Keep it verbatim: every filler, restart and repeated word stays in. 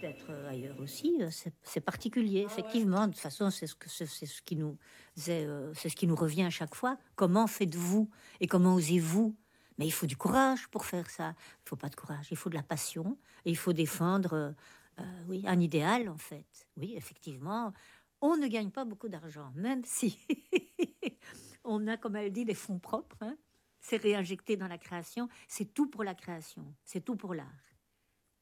peut-être euh, ailleurs aussi. euh, C'est c'est particulier, Ah ouais. effectivement. De toute façon, c'est ce que c'est c'est ce qui nous est, euh, c'est ce qui nous revient à chaque fois. Comment faites-vous et comment osez-vous? Mais il faut du courage pour faire ça. Il faut pas de courage, il faut de la passion et il faut défendre, euh, euh, oui, un idéal en fait. Oui, effectivement, on ne gagne pas beaucoup d'argent, même si on a, comme elle dit, des fonds propres. Hein. C'est réinjecté dans la création. C'est tout pour la création. C'est tout pour l'art.